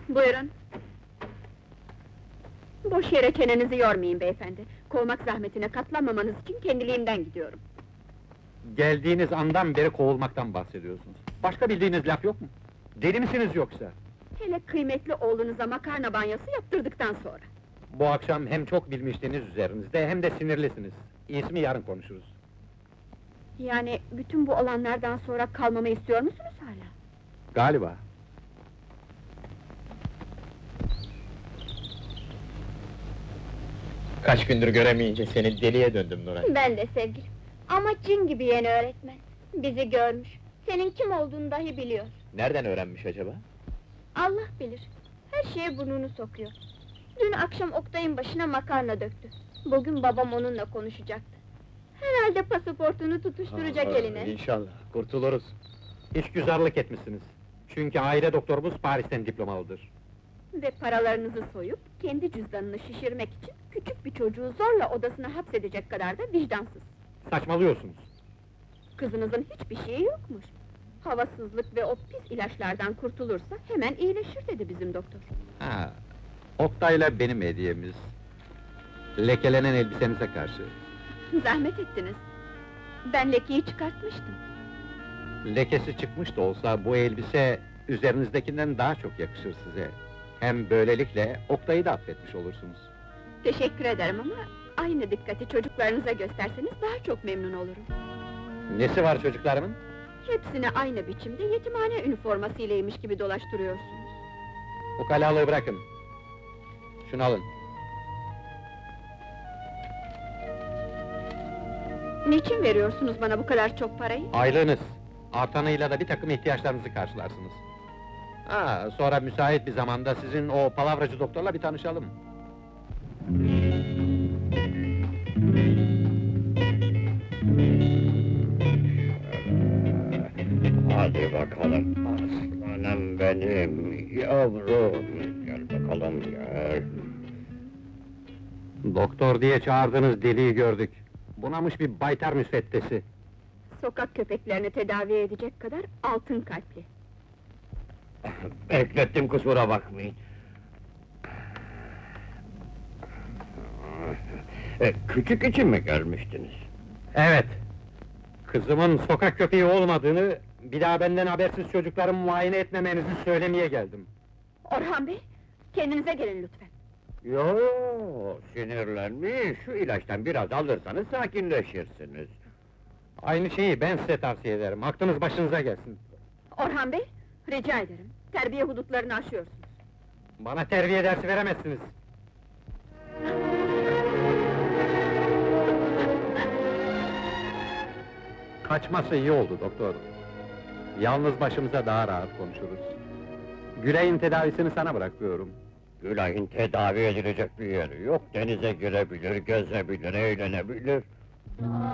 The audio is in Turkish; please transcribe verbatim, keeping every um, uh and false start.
Buyurun. Boş yere çenenizi yormayın beyefendi. Kovmak zahmetine katlanmamanız için kendiliğimden gidiyorum. Geldiğiniz andan beri kovulmaktan bahsediyorsunuz. Başka bildiğiniz laf yok mu? Deli misiniz yoksa? Hele kıymetli oğlunuza makarna banyosu yaptırdıktan sonra. Bu akşam hem çok bilmiştiniz üzerinizde, hem de sinirlisiniz. İsmi yarın konuşuruz. Yani bütün bu olanlardan sonra kalmamı istiyor musunuz hala? Galiba. Kaç gündür göremeyince seni deliye döndüm Nuray. Ben de sevgilim. Ama cin gibi yeni öğretmen. Bizi görmüş. Senin kim olduğunu dahi biliyor. Nereden öğrenmiş acaba? Allah bilir. Her şeye burnunu sokuyor. Dün akşam Oktay'ın başına makarna döktü. Bugün babam onunla konuşacaktı. Herhalde pasaportunu tutuşturacak Aa, eline. İnşallah, kurtuluruz. İşgüzarlık etmişsiniz. Çünkü aile doktorumuz Paris'ten diplomalıdır. Ve paralarınızı soyup, kendi cüzdanını şişirmek için küçük bir çocuğu zorla odasına hapsedecek kadar da vicdansız. Saçmalıyorsunuz. Kızınızın hiçbir şeyi yokmuş. Havasızlık ve o pis ilaçlardan kurtulursa hemen iyileşir dedi bizim doktor. Ha, Oktay'la benim hediyemiz. Lekelenen elbisenize karşı. Zahmet ettiniz. Ben lekeyi çıkartmıştım. Lekesi çıkmış da olsa bu elbise üzerinizdekinden daha çok yakışır size. Hem böylelikle Oktay'ı da affetmiş olursunuz. Teşekkür ederim ama aynı dikkati çocuklarınıza gösterseniz daha çok memnun olurum. Nesi var çocuklarımın? Hepsini aynı biçimde yetimhane üniformasıylaymış gibi dolaştırıyorsunuz. Ukalalığı bırakın. Şunu alın. Niçin veriyorsunuz bana bu kadar çok parayı? Aylığınız. Artanıyla da bir takım ihtiyaçlarınızı karşılarsınız. Ha, sonra müsait bir zamanda sizin o palavracı doktorla bir tanışalım. Hadi bakalım, aslanım benim, yavrum, gel bakalım gel. Doktor diye çağırdığınız deliği gördük. Bunamış bir baytar müsveddesi. Sokak köpeklerini tedavi edecek kadar altın kalpli. Beklettim, kusura bakmayın. E, küçük için mi gelmiştiniz? Evet. Kızımın sokak köpeği olmadığını, bir daha benden habersiz çocuklarımı muayene etmemenizi söylemeye geldim. Orhan Bey, kendinize gelin lütfen. Yo, sinirlenmiş, şu ilaçtan biraz alırsanız sakinleşirsiniz. Aynı şeyi ben size tavsiye ederim, aklınız başınıza gelsin. Orhan Bey, rica ederim, terbiye hudutlarını aşıyorsunuz. Bana terbiye dersi veremezsiniz. Kaçması iyi oldu doktor. Yalnız başımıza daha rahat konuşuruz. Gülay'ın tedavisini sana bırakıyorum. Gülay'ın tedavi edilecek bir yeri yok, denize girebilir, gezebilir, eğlenebilir.